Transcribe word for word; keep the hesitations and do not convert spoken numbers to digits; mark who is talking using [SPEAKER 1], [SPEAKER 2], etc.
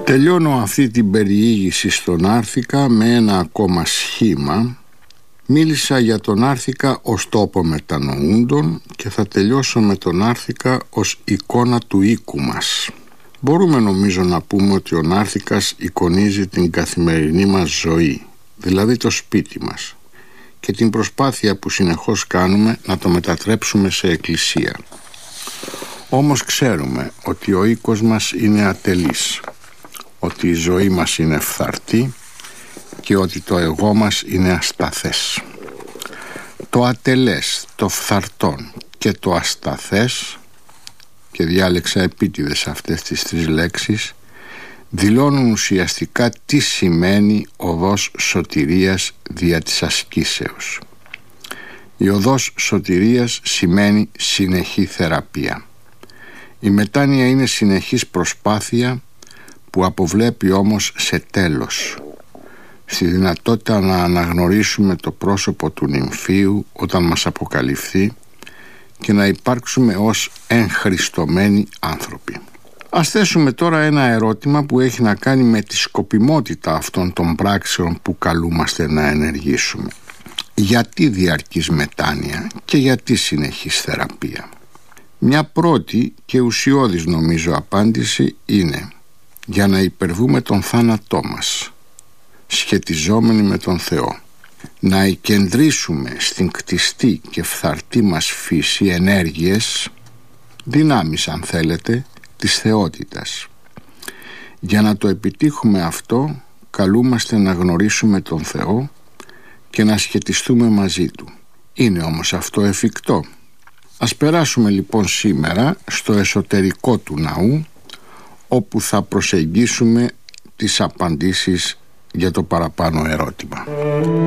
[SPEAKER 1] Τελειώνω αυτή την περιήγηση στον Άρθικα με ένα ακόμα σχήμα. Μίλησα για τον Άρθικα ως τόπο μετανοούντων και θα τελειώσω με τον Άρθικα ως εικόνα του οίκου μας. Μπορούμε νομίζω να πούμε ότι ο Άρθικας εικονίζει την καθημερινή μας ζωή, δηλαδή το σπίτι μας, και την προσπάθεια που συνεχώς κάνουμε να το μετατρέψουμε σε εκκλησία. Όμως ξέρουμε ότι ο οίκος μας είναι ατελής, ότι η ζωή μας είναι φθαρτή και ότι το εγώ μας είναι ασταθές. Το ατελές, το φθαρτόν και το ασταθές, και διάλεξα επίτηδες αυτές τις τρεις λέξεις, δηλώνουν ουσιαστικά τι σημαίνει οδός σωτηρίας δια της ασκήσεως. Η οδός σωτηρίας σημαίνει συνεχή θεραπεία. Η μετάνοια είναι συνεχής προσπάθεια που αποβλέπει όμως σε τέλος, στη δυνατότητα να αναγνωρίσουμε το πρόσωπο του νυμφίου όταν μας αποκαλυφθεί και να υπάρξουμε ως εγχριστωμένοι άνθρωποι. Ας θέσουμε τώρα ένα ερώτημα που έχει να κάνει με τη σκοπιμότητα αυτών των πράξεων που καλούμαστε να ενεργήσουμε. Γιατί διαρκής μετάνοια και γιατί συνεχής θεραπεία? Μια πρώτη και ουσιώδης νομίζω απάντηση είναι για να υπερβούμε τον θάνατό μας, σχετιζόμενοι με τον Θεό. Να εκεντρήσουμε στην κτιστή και φθαρτή μας φύση ενέργειες, δυνάμεις αν θέλετε, της θεότητας. Για να το επιτύχουμε αυτό, καλούμαστε να γνωρίσουμε τον Θεό και να σχετιστούμε μαζί Του. Είναι όμως αυτό εφικτό? Ας περάσουμε λοιπόν σήμερα στο εσωτερικό του ναού, όπου θα προσεγγίσουμε τις απαντήσεις για το παραπάνω ερώτημα.